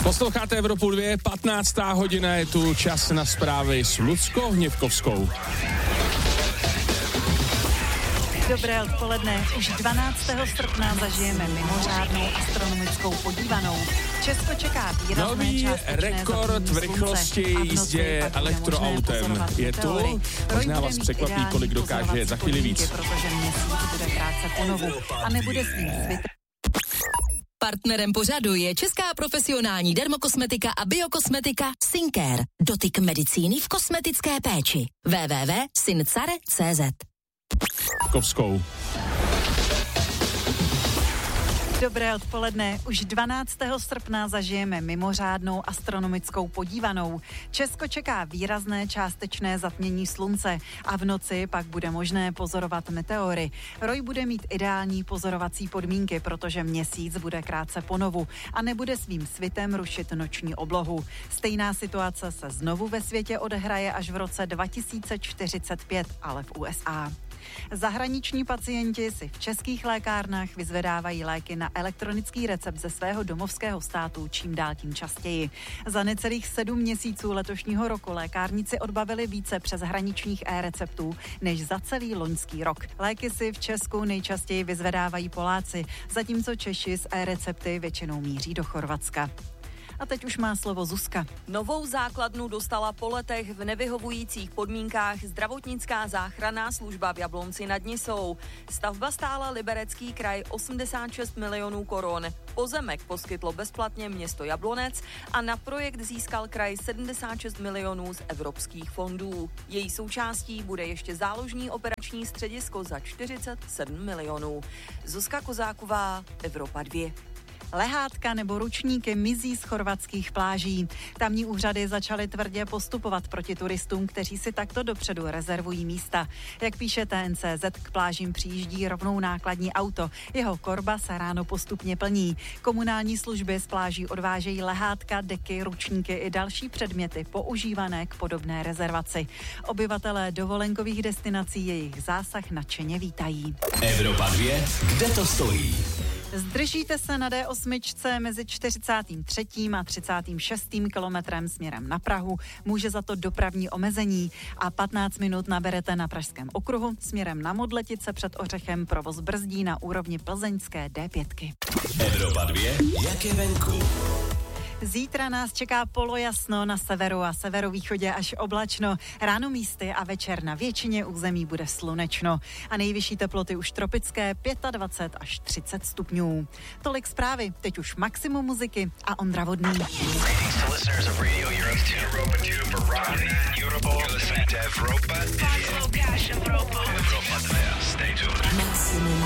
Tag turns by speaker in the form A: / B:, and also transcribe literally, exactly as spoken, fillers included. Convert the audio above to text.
A: Posloucháte Evropu dvě, patnáctá hodina, je tu čas na zprávy s Luckou Hněvkovskou.
B: Dobré odpoledne. Už dvanáctého srpna zažijeme mimořádnou astronomickou podívanou. Česko čeká výrazné
A: Nový rekord v rychlosti jízdě elektroautem je tu. Možná vás překvapí, kolik dokáže za chvíli víc.
B: Protože měsíc bude krátce ponovu a nebude s ním zbytek.
C: Partnerem pořadu je česká profesionální dermokosmetika a biokosmetika Syncare. Dotyk medicíny v kosmetické péči. w w w tečka syncare tečka c z
A: Kovskou.
B: Dobré odpoledne. Už dvanáctého srpna zažijeme mimořádnou astronomickou podívanou. Česko čeká výrazné částečné zatmění slunce a v noci pak bude možné pozorovat meteory. Roj bude mít ideální pozorovací podmínky, protože měsíc bude krátce ponovu a nebude svým svitem rušit noční oblohu. Stejná situace se znovu ve světě odehraje až v roce dva tisíce čtyřicet pět, ale v U S A. Zahraniční pacienti si v českých lékárnách vyzvedávají léky na elektronický recept ze svého domovského státu čím dál tím častěji. Za necelých sedm měsíců letošního roku lékárníci odbavili více přeshraničních e-receptů než za celý loňský rok. Léky si v Česku nejčastěji vyzvedávají Poláci, zatímco Češi s e-recepty většinou míří do Chorvatska. A teď už má slovo Zuzka.
D: Novou základnu dostala po letech v nevyhovujících podmínkách zdravotnická záchranná služba v Jablonci nad Nisou. Stavba stála Liberecký kraj osmdesát šest milionů korun. Pozemek poskytlo bezplatně město Jablonec a na projekt získal kraj sedmdesát šest milionů z evropských fondů. Její součástí bude ještě záložní operační středisko za čtyřicet sedm milionů. Zuzka Kozáková, Evropa dvě.
B: Lehátka nebo ručníky mizí z chorvatských pláží. Tamní úřady začaly tvrdě postupovat proti turistům, kteří si takto dopředu rezervují místa. Jak píše T N C Z, k plážím přijíždí rovnou nákladní auto. Jeho korba se ráno postupně plní. Komunální služby z pláží odvážejí lehátka, deky, ručníky i další předměty používané k podobné rezervaci. Obyvatelé dovolenkových destinací jejich zásah nadšeně vítají.
E: Evropa dvě, kde to stojí?
B: Zdržíte se na D osm mezi čtyřicátým třetím a třicátým šestým kilometrem směrem na Prahu, může za to dopravní omezení a patnáct minut naberete na Pražském okruhu směrem na Modletice před Ořechem, provoz brzdí na úrovni plzeňské D pět.
E: Evropa dvě, jak je venku?
B: Zítra nás čeká polojasno na severu a severovýchodě až oblačno. Ráno místy a večer na většině území bude slunečno. A nejvyšší teploty už tropické dvacet pět až třicet stupňů. Tolik zprávy, teď už maximum muziky a Ondra Vodný.
C: Maximum